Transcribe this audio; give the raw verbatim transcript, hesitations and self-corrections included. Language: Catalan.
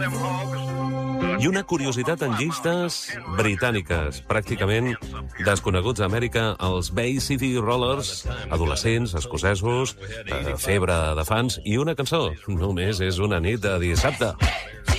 I una curiositat en llistes britàniques, pràcticament desconeguts a Amèrica, els Bay City Rollers, adolescents, escocesos, eh, febre de fans, i una cançó, només és una nit de dissabte.